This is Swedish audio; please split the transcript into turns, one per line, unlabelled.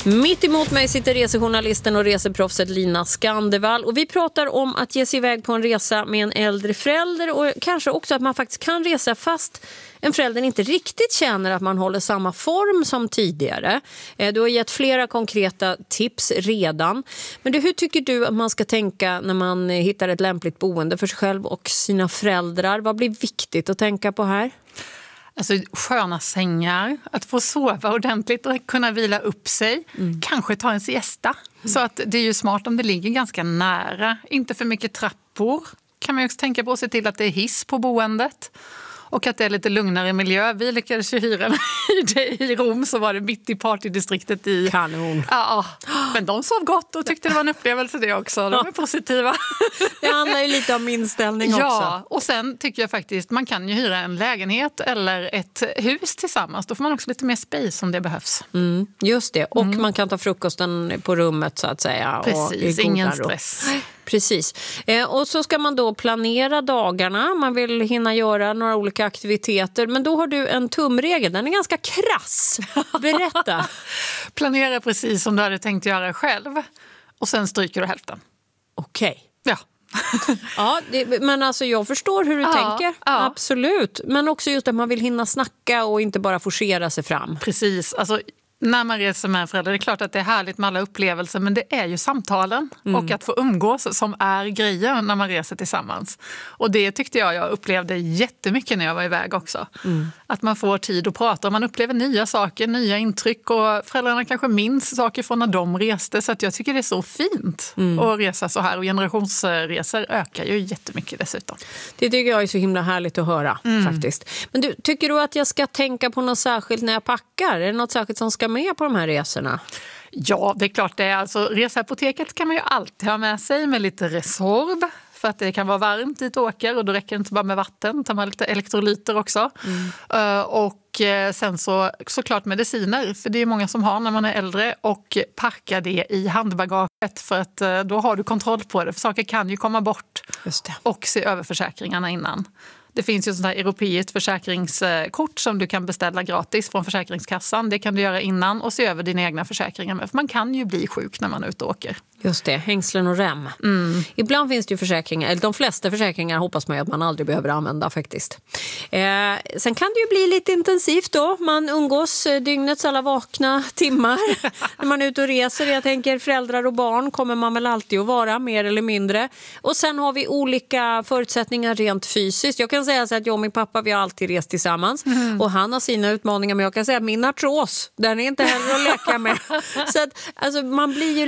Mitt emot mig sitter resejournalisten och reseproffset Lina Skandevall. Och vi pratar om att ge sig iväg på en resa med en äldre förälder. Och kanske också att man faktiskt kan resa fast en förälder inte riktigt känner att man håller samma form som tidigare. Du har gett flera konkreta tips redan. Men hur tycker du att man ska tänka när man hittar ett lämpligt boende för sig själv och sina föräldrar? Vad blir viktigt att tänka på här?
Alltså sköna sängar, att få sova ordentligt och kunna vila upp sig. Kanske ta en siesta. Så att det är ju smart om det ligger ganska nära. Inte för mycket trappor. Kan man ju också tänka på att se till att det är hiss på boendet. Och att det är lite lugnare miljö. Vi lyckades ju hyra i Rom, så var det mitt i partydistriktet i...
Kanon.
Ja, men de sov gott och tyckte det var en upplevelse det också. De är positiva.
Det handlar ju lite om inställning också.
Ja, och sen tycker jag faktiskt man kan ju hyra en lägenhet eller ett hus tillsammans. Då får man också lite mer space om det behövs.
Just det, och man kan ta frukosten på rummet så att säga.
Precis,
och
ingen stress.
Precis. Och så ska man då planera dagarna. Man vill hinna göra några olika aktiviteter. Men då har du en tumregel. Den är ganska krass. Berätta.
Planera precis som du hade tänkt göra själv. Och sen stryker du hälften.
Okej.
Ja.
Ja, men alltså jag förstår hur du tänker.
Ja.
Absolut. Men också just att man vill hinna snacka och inte bara forcera sig fram.
Precis. Alltså, när man reser med en förälder, det är klart att det är härligt med alla upplevelser, men det är ju samtalen och att få umgås som är grejen när man reser tillsammans. Och det tyckte jag upplevde jättemycket när jag var iväg också. Att man får tid att prata och man upplever nya saker, nya intryck, och föräldrarna kanske minns saker från när de reste, så att jag tycker det är så fint att resa så här, och generationsresor ökar ju jättemycket dessutom.
Det tycker jag är så himla härligt att höra faktiskt. Men tycker du att jag ska tänka på något särskilt när jag packar? Är det något särskilt som ska med på de här resorna?
Ja, det är klart det är. Alltså, reseapoteket kan man ju alltid ha med sig med lite Resorb. För att det kan vara varmt dit åker, och då räcker det inte bara med vatten. Tar man lite elektrolyter också. Och sen såklart mediciner. För det är många som har när man är äldre. Och packa det i handbagaget, för att då har du kontroll på det. För saker kan ju komma bort.
Just det.
Och se över försäkringarna innan. Det finns ju sånt här europeiskt försäkringskort som du kan beställa gratis från Försäkringskassan. Det kan du göra innan och se över dina egna försäkringar med. För man kan ju bli sjuk när man är ute och åker.
Just det, hängslen och rem. Ibland finns det ju försäkringar, eller de flesta försäkringar hoppas man ju att man aldrig behöver använda faktiskt. Sen kan det ju bli lite intensivt då. Man umgås dygnets alla vakna timmar när man är ute och reser. Jag tänker föräldrar och barn kommer man väl alltid att vara, mer eller mindre. Och sen har vi olika förutsättningar rent fysiskt. Jag kan säga så att jag och min pappa, vi har alltid rest tillsammans. Och han har sina utmaningar, men jag kan säga att min artros, den är inte heller att leka med. Så att, alltså, man blir ju